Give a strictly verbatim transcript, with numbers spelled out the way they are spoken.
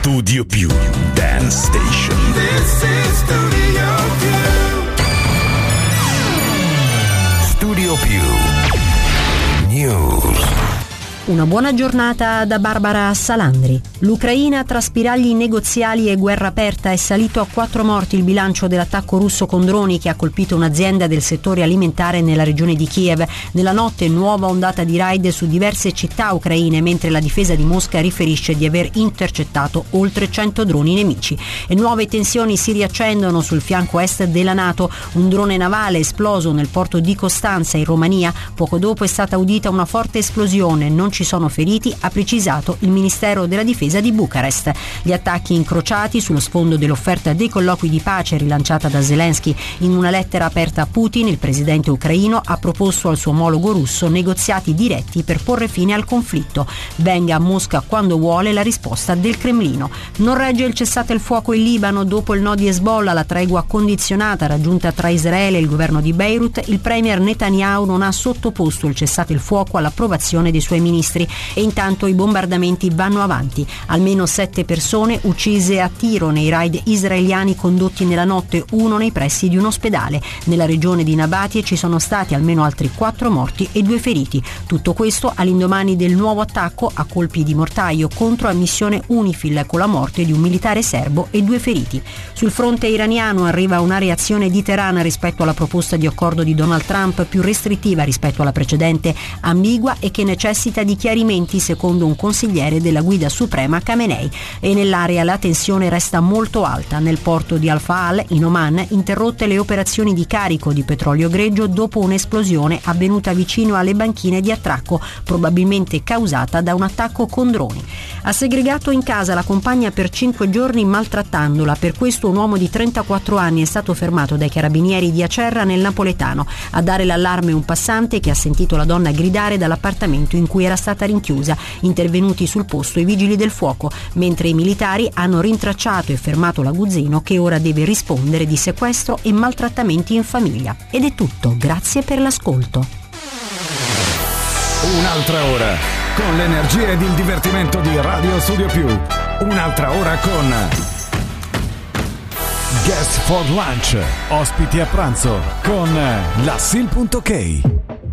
Studio Più Dance Station. This is Studio Più. Studio Più News. Una buona giornata da Barbara Salandri. L'Ucraina tra spiragli negoziali e guerra aperta. È salito a quattro morti il bilancio dell'attacco russo con droni che ha colpito un'azienda del settore alimentare nella regione di Kiev. Nella notte nuova ondata di raid su diverse città ucraine, mentre la difesa di Mosca riferisce di aver intercettato oltre cento droni nemici. E nuove tensioni si riaccendono sul fianco est della NATO. Un drone navale esploso nel porto di Costanza in Romania. Poco dopo è stata udita una forte esplosione. Non ci sono feriti, ha precisato il Ministero della Difesa di Bucarest. Gli attacchi incrociati sullo sfondo dell'offerta dei colloqui di pace rilanciata da Zelensky. In una lettera aperta a Putin, il presidente ucraino ha proposto al suo omologo russo negoziati diretti per porre fine al conflitto. Venga a Mosca quando vuole la risposta del Cremlino. Non regge il cessate il fuoco in Libano dopo il no di Hezbollah, la tregua condizionata raggiunta tra Israele e il governo di Beirut. Il premier Netanyahu non ha sottoposto il cessate il fuoco all'approvazione dei suoi ministri. E intanto i bombardamenti vanno avanti. Almeno sette persone uccise a tiro nei raid israeliani condotti nella notte, uno nei pressi di un ospedale. Nella regione di Nabatie ci sono stati almeno altri quattro morti e due feriti. Tutto questo all'indomani del nuovo attacco a colpi di mortaio contro la missione UNIFIL, con la morte di un militare serbo e due feriti. Sul fronte iraniano arriva una reazione di Teheran rispetto alla proposta di accordo di Donald Trump, più restrittiva rispetto alla precedente, ambigua e che necessita di chiarimenti, secondo un consigliere della guida suprema Khamenei. E nell'area la tensione resta molto alta. Nel porto di Al-Faal in Oman interrotte le operazioni di carico di petrolio greggio dopo un'esplosione avvenuta vicino alle banchine di attracco, probabilmente causata da un attacco con droni. Ha segregato in casa la compagna per cinque giorni maltrattandola. Per questo un uomo di trentaquattro anni è stato fermato dai carabinieri di Acerra nel napoletano. A dare l'allarme un passante che ha sentito la donna gridare dall'appartamento in cui era stata rinchiusa. Intervenuti sul posto i vigili del fuoco, mentre i militari hanno rintracciato e fermato l'aguzzino, che ora deve rispondere di sequestro e maltrattamenti in famiglia. Ed è tutto, grazie per l'ascolto. Un'altra ora con l'energia ed il divertimento di Radio Studio Più. Un'altra ora con Guest for Lunch, ospiti a pranzo con la Sil punto K.